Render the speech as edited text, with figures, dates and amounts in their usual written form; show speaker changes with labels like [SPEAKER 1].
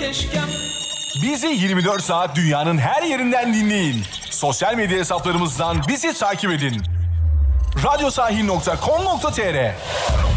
[SPEAKER 1] keşkem.
[SPEAKER 2] Bizi 24 saat dünyanın her yerinden dinleyin. Sosyal medya hesaplarımızdan bizi takip edin. Radyosahil.com.tr